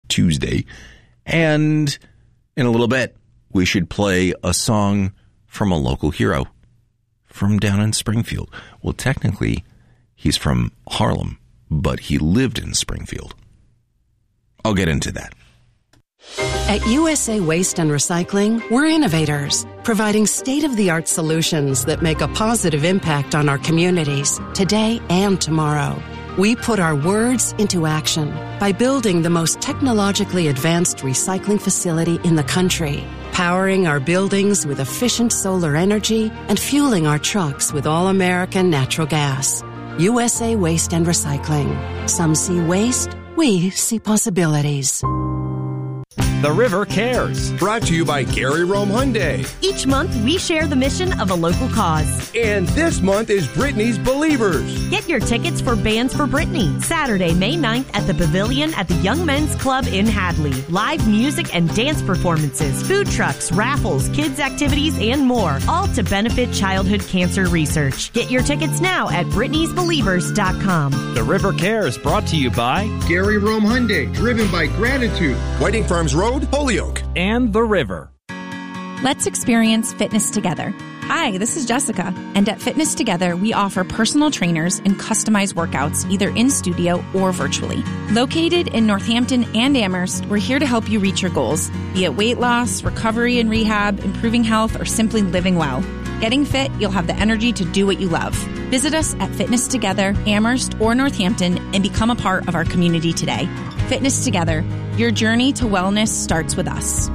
Tuesday. And in a little bit, we should play a song from a local hero from down in Springfield. Well, technically, he's from Harlem, but he lived in Springfield. I'll get into that. At USA Waste and Recycling, we're innovators, providing state-of-the-art solutions that make a positive impact on our communities today and tomorrow. We put our words into action by building the most technologically advanced recycling facility in the country, powering our buildings with efficient solar energy and fueling our trucks with all-American natural gas. USA Waste and Recycling. Some see waste, we see possibilities. The River Cares. Brought to you by Gary Rome Hyundai. Each month, we share the mission of a local cause. And this month is Britney's Believers. Get your tickets for Bands for Britney, Saturday, May 9th at the Pavilion at the Young Men's Club in Hadley. Live music and dance performances, food trucks, raffles, kids' activities, and more. All to benefit childhood cancer research. Get your tickets now at Britney'sBelievers.com. The River Cares brought to you by Gary Rome Hyundai, driven by gratitude. Whiting Farms Road, Holyoke. and The River. Let's experience fitness together. Hi, this is Jessica, and at Fitness Together, we offer personal trainers and customized workouts either in studio or virtually. Located in Northampton and Amherst, we're here to help you reach your goals, be it weight loss, recovery and rehab, improving health, or simply living well. Getting fit, you'll have the energy to do what you love. Visit us at Fitness Together, Amherst, or Northampton, and become a part of our community today. Fitness Together, your journey to wellness starts with us.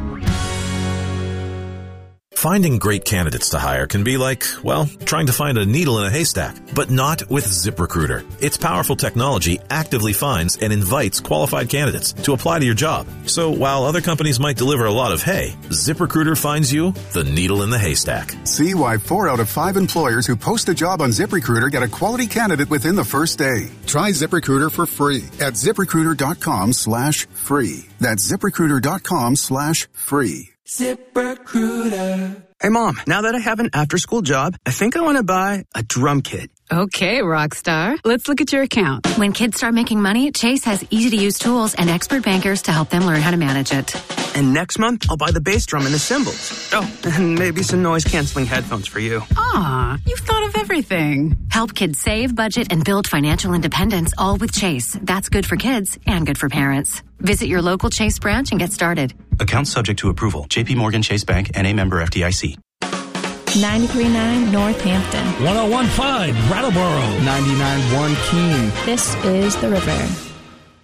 Finding great candidates to hire can be like, well, trying to find a needle in a haystack, but not with ZipRecruiter. Its powerful technology actively finds and invites qualified candidates to apply to your job. So while other companies might deliver a lot of hay, ZipRecruiter finds you the needle in the haystack. See why 4 out of 5 employers who post a job on ZipRecruiter get a quality candidate within the first day. Try ZipRecruiter for free at ZipRecruiter.com/free. That's ZipRecruiter.com/free. ZipRecruiter. Hey, Mom, now that I have an after-school job, I think I want to buy a drum kit. Okay, Rockstar. Let's look at your account. When kids start making money, Chase has easy-to-use tools and expert bankers to help them learn how to manage it. And next month, I'll buy the bass drum and the cymbals. Oh, and maybe some noise-canceling headphones for you. Aw, you've thought of everything. Help kids save, budget, and build financial independence, all with Chase. That's good for kids and good for parents. Visit your local Chase branch and get started. Account subject to approval. J.P. Morgan Chase Bank, N.A. member FDIC. 93.9 Northampton. 101.5 Brattleboro. 99.1 Keene. This is The River.